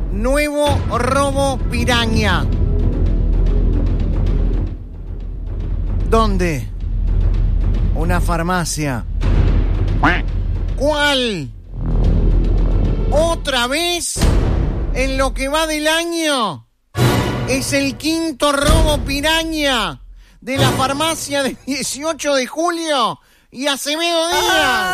Nuevo robo piraña. ¿Dónde? Una farmacia. ¿Cuál? ¿Otra vez? ¿En lo que va del año? Es el quinto robo piraña de la farmacia del 18 de julio y Acevedo Díaz.